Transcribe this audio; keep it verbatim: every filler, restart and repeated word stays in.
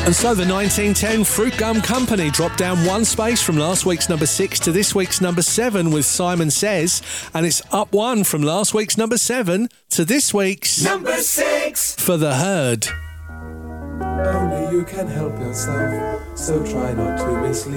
And so the nineteen ten Fruit Gum Company dropped down one space from last week's number six to this week's number seven with Simon Says, and it's up one from last week's number seven to this week's number six for The Herd. Only you can help yourself, so try not to mislead.